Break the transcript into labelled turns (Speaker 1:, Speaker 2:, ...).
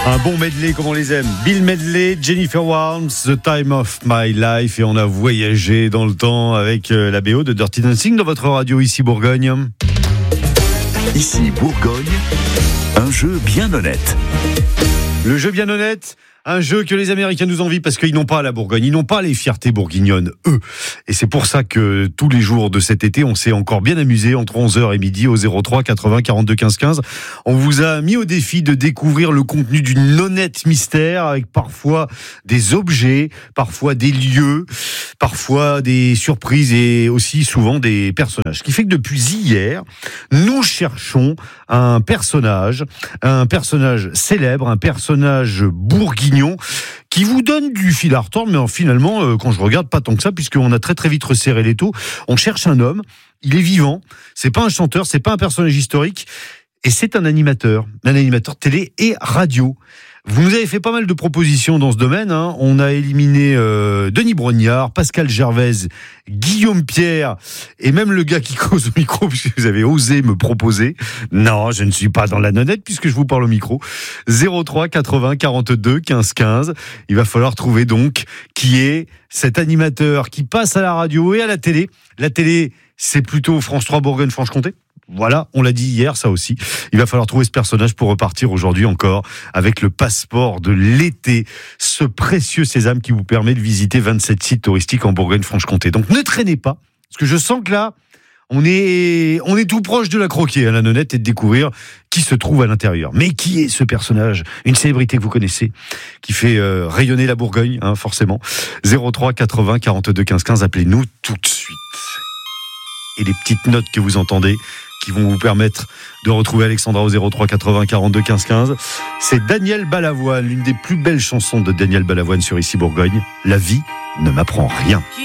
Speaker 1: Un bon medley comme on les aime. Bill Medley, Jennifer Warnes, The Time of My Life. Et on a voyagé dans le temps avec la BO de Dirty Dancing dans votre radio ici Bourgogne.
Speaker 2: Ici Bourgogne, un jeu bien honnête.
Speaker 1: Le jeu bien honnête, un jeu que les Américains nous envient parce qu'ils n'ont pas la Bourgogne, ils n'ont pas les fiertés bourguignonnes, eux. Et c'est pour ça que tous les jours de cet été, on s'est encore bien amusé entre 11h et midi au 03 80 42 15 15. On vous a mis au défi de découvrir le contenu d'une honnête mystère avec parfois des objets, parfois des lieux, parfois des surprises et aussi souvent des personnages. Ce qui fait que depuis hier, nous cherchons un personnage célèbre, un personnage bourguignon qui vous donne du fil à retordre, mais finalement, quand je regarde, pas tant que ça, puisqu'on a très très vite resserré les taux. On cherche un homme, il est vivant, c'est pas un chanteur, c'est pas un personnage historique, et c'est un animateur télé et radio. Vous nous avez fait pas mal de propositions dans ce domaine. On a éliminé Denis Brognard, Pascal Gervais, Guillaume Pierre et même le gars qui cause au micro, puisque vous avez osé me proposer. Non, je ne suis pas dans la nonnette puisque je vous parle au micro. 03 80 42 15 15. Il va falloir trouver donc qui est cet animateur qui passe à la radio et à la télé. La télé, c'est plutôt France 3 Bourgogne-Franche-Comté. Voilà, on l'a dit hier, ça aussi. Il va falloir trouver ce personnage pour repartir aujourd'hui encore avec le passeport de l'été, ce précieux sésame qui vous permet de visiter 27 sites touristiques en Bourgogne-Franche-Comté. Donc ne traînez pas, parce que je sens que là, on est tout proche de la croquer à la nonnette et de découvrir qui se trouve à l'intérieur. Mais qui est ce personnage ? Une célébrité que vous connaissez, qui fait rayonner la Bourgogne, forcément. 03 80 42 15 15, appelez-nous tout de suite. Et les petites notes que vous entendez qui vont vous permettre de retrouver Alexandra au 03 80 42 15 15. C'est Daniel Balavoine, l'une des plus belles chansons de Daniel Balavoine sur Ici Bourgogne. La vie ne m'apprend rien.